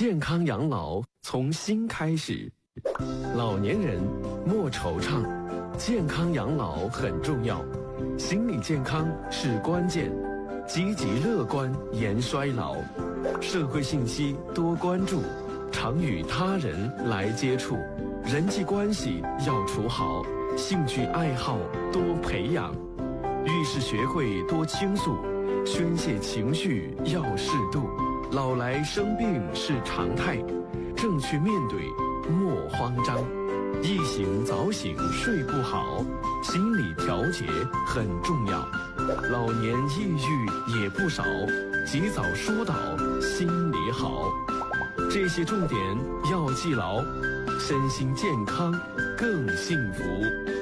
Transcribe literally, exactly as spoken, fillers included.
健康养老从心开始，老年人莫惆怅，健康养老很重要，心理健康是关键，积极乐观延衰老，社会信息多关注，常与他人来接触，人际关系要处好，兴趣爱好多培养，遇事学会多倾诉，宣泄情绪要适度，老来生病是常态，正确面对莫慌张，一醒早醒睡不好，心理调节很重要，老年抑郁也不少，及早疏导心理好，这些重点要记牢，身心健康更幸福。